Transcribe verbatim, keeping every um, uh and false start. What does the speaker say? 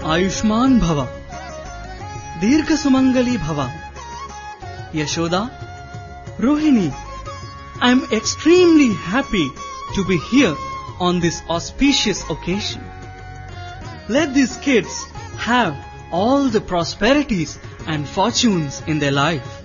Ayushman Bhava, Dirgha Sumangali Bhava. Yashoda, Rohini, I am extremely happy to be here on this auspicious occasion. Let these kids have all the prosperities and fortunes in their life.